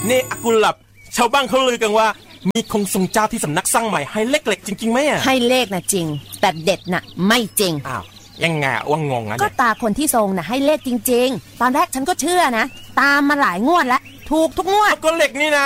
นี่อากุหลับชาวบ้านเขาลือกันว่ามีคงทรงเจ้าที่สำนักสร้างใหม่ให้เลขเหล็กจริงๆไหมอ่ะให้เลขนะจริงแต่เด็ดน่ะไม่จริงอ้าวยังไงว่างงนะก็ตาคนที่ทรงน่ะให้เลขจริงๆตอนแรกฉันก็เชื่อนะตามมาหลายงวดแล้วถูกทุกงวดก็เหล็กนี่นะ